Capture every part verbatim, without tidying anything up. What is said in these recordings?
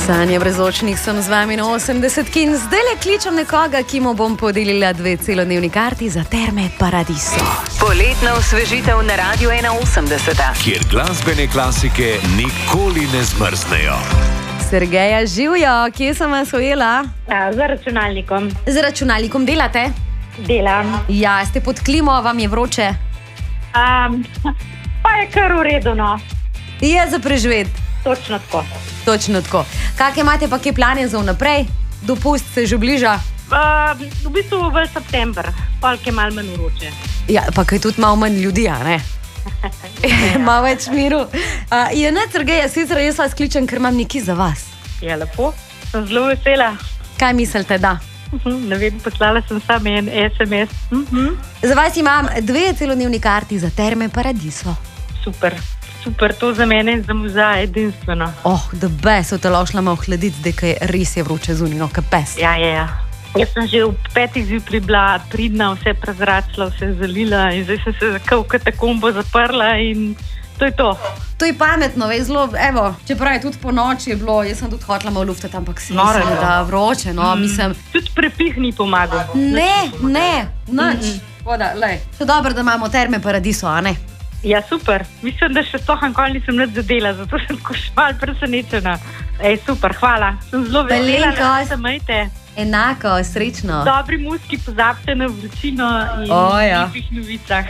Sanje brezočnih sem z vami na osemdesetki in zdaj le kličem nekoga, ki mu bom podelila dve celodnevni karti za Terme Paradiso. Poletna osvežitev na Radiu ena osemdeset, kjer glasbene klasike nikoli ne zmrznejo. Sergeja, živjo, kje sem vas ujela? Za računalnikom. Z računalnikom delate? Delam. Ja, ste pod klimo, vam je vroče? Um, pa je kar uredno. Je za preživeti? Točno tako. Točno tako. Kak imate pa kje plane za vnaprej? Dopust se že bliža? Uh, v bistvu v september, polk je malo manj vroče. Ja, pa kaj tudi malo manj ljudi, a ne? Malo več miru. Uh, je ne, Sergeja, sicer jaz vas kličem, ker imam nekaj za vas. Je lepo, sem zelo vesela. Kaj mislite, da? Ne vem, poslala sem sam en es em es. Uh-huh. Za vas imam dve celodnevni karti za Terme Paradiso. Super, super, to za mene in za muzeja edinstveno. Oh, da bes, v telo šla me ohladiti, zdaj, kaj res je vroče zunino, kaj pes. Ja, ja, ja. Jaz sem že v petih zjutraj bila pridna, vse prezračila, vse zalila in zdaj sem se za v katakombo zaprla in to je to. To je pametno, vej, zelo, evo, čeprav je tudi po noči je bilo, jaz sem tudi hotela malo luftati, ampak si mislim, da vroče, no, mm. mislim. Tudi prepih ni pomagal. Ne, ne, nič. Mm -mm. Voda, lej, to dobro, da imamo Terme Paradiso, a ne? Ja, super. Mislim, da še tohan kol nisem nič zadela, zato sem tako še malo presenečena. Ej, super, hvala. Sem zelo vesela, da se majte. Enako, srečno. Dobri muski, pozabite na vročino in o, ja. lepih novicah.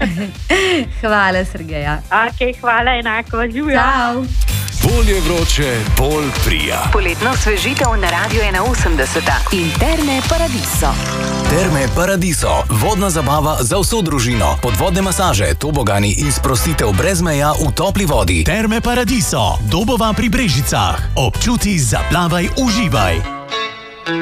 Hvala, Sergeja. Ok, hvala, enako. Živjo. Ciao. Bolje vroče, bolj prija. Poletna osvežitev na Radiu ena osemdeset in Terme Paradiso. Terme Paradiso, vodna zabava za vso družino, podvodne masaže, tobogani in sprostitev brez meja v topli vodi. Terme Paradiso, Dobova pri Brežicah. Občuti, zaplavaj, uživaj.